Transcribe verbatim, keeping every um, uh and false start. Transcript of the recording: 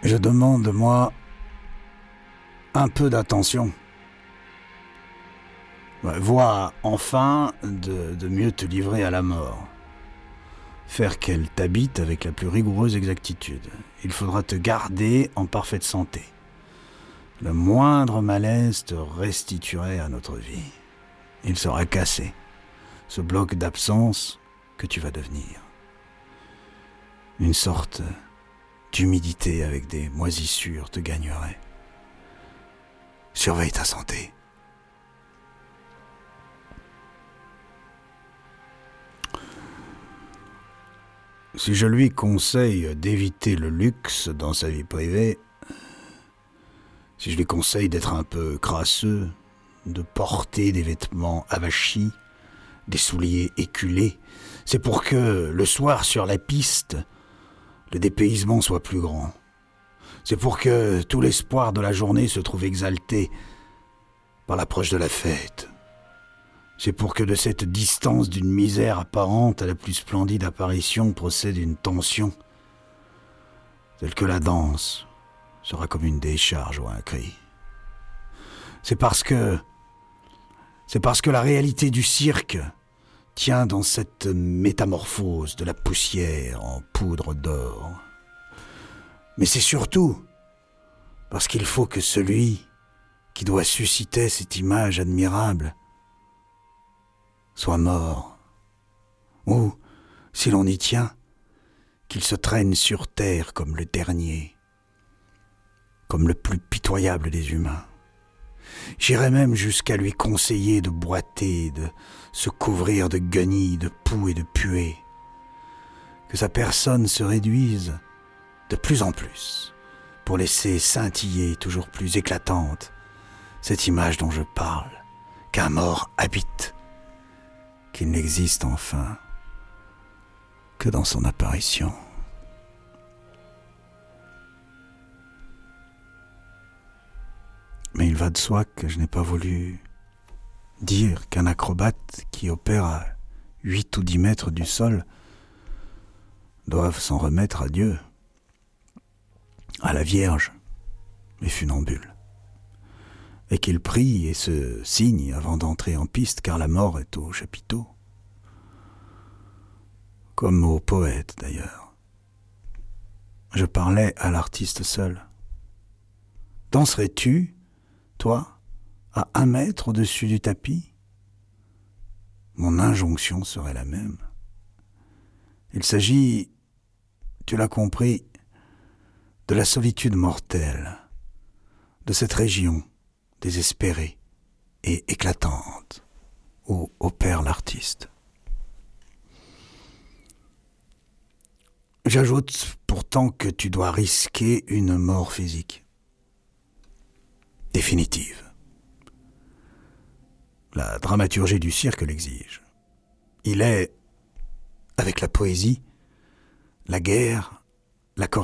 Je demande, moi, un peu d'attention. Ouais, vois enfin de, de mieux te livrer à la mort. Faire qu'elle t'habite avec la plus rigoureuse exactitude. Il faudra te garder en parfaite santé. Le moindre malaise te restituerait à notre vie. Il sera cassé, ce bloc d'absence que tu vas devenir. Une sorte d'humidité avec des moisissures te gagnerait. Surveille ta santé. Si je lui conseille d'éviter le luxe dans sa vie privée, si je lui conseille d'être un peu crasseux, de porter des vêtements avachis, des souliers éculés, c'est pour que, le soir sur la piste, le dépaysement soit plus grand. C'est pour que tout l'espoir de la journée se trouve exalté par l'approche de la fête. C'est pour que de cette distance d'une misère apparente à la plus splendide apparition procède une tension, telle que la danse sera comme une décharge ou un cri. C'est parce que, c'est parce que la réalité du cirque tient dans cette métamorphose de la poussière en poudre d'or. Mais c'est surtout parce qu'il faut que celui qui doit susciter cette image admirable soit mort, ou, si l'on y tient, qu'il se traîne sur terre comme le dernier, comme le plus pitoyable des humains. J'irais même jusqu'à lui conseiller de boiter, de se couvrir de guenilles, de poux et de puée, que sa personne se réduise de plus en plus, pour laisser scintiller toujours plus éclatante cette image dont je parle, qu'un mort habite, qu'il n'existe enfin que dans son apparition. Mais il va de soi que je n'ai pas voulu dire qu'un acrobate qui opère à huit ou dix mètres du sol doive s'en remettre à Dieu, à la Vierge, les funambules, et qu'il prie et se signe avant d'entrer en piste, car la mort est au chapiteau. Comme au poète, d'ailleurs. Je parlais à l'artiste seul. Danserais-tu, toi, à un mètre au-dessus du tapis? Mon injonction serait la même. Il s'agit, tu l'as compris, de la solitude mortelle, de cette région désespérée et éclatante où opère l'artiste. J'ajoute pourtant que tu dois risquer une mort physique, définitive. La dramaturgie du cirque l'exige. Il est, avec la poésie, la guerre, la chorégraphie,